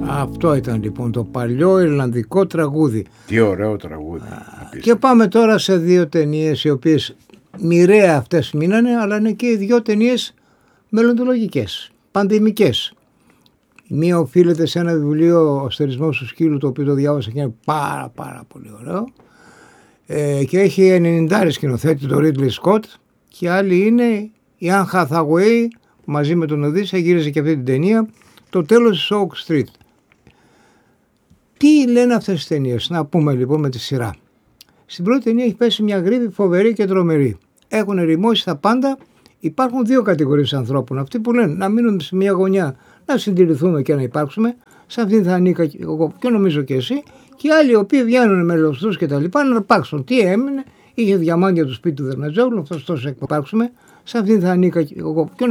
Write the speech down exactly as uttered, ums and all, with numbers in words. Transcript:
Αυτό ήταν λοιπόν το παλιό Ιρλανδικό τραγούδι. Τι ωραίο τραγούδι. Α, και πάμε τώρα σε δύο ταινίες οι οποίες μοιραία αυτές μείνανε, αλλά είναι και οι δύο ταινίες μελλοντολογικές, πανδημικές. Η μία οφείλεται σε ένα βιβλίο, «Ο στερισμός του σκύλου», το οποίο το διάβασα και είναι πάρα πάρα πολύ ωραίο, ε, και έχει ενενήντα σκηνοθέτη, το Ridley Scott, και άλλη είναι η Anne Hathaway μαζί με τον Οδύσσια, γύριζε και αυτή την ταινία, το τέλος της Oak Street. Τι λένε αυτές τις ταινίες? Να πούμε λοιπόν με τη σειρά. Στην πρώτη ταινία έχει πέσει μια γρήπη φοβερή και τρομερή. Έχουν ερημώσει τα πάντα. Υπάρχουν δύο κατηγορίες ανθρώπων. Αυτοί που λένε να μείνουμε σε μια γωνιά, να συντηρηθούμε και να υπάρξουμε. Σε αυτήν θα ανήκα και εγώ και νομίζω και εσύ. Και άλλοι οι οποίοι βγαίνουν με λοστούς και τα λοιπά να αρπάξουν. Τι έμεινε? Είχε διαμάντια του σπίτι του Δερνατζόγλου, αυτό τόσο εκπάρξουμε. Σε αυτήν θα ανήκα και εγώ και